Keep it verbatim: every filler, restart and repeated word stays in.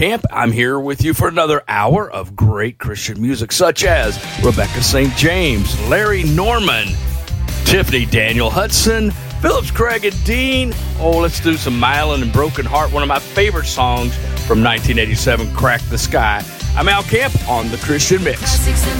Camp, I'm here with you for another hour of great Christian music, such as Rebecca Saint James, Larry Norman, Tiffany Daniel Hudson, Phillips Craig and Dean. Oh, let's do some Mylan and Broken Heart, one of my favorite songs from nineteen eighty-seven, Crack the Sky. I'm Al Camp on the Christian Mix. Classics and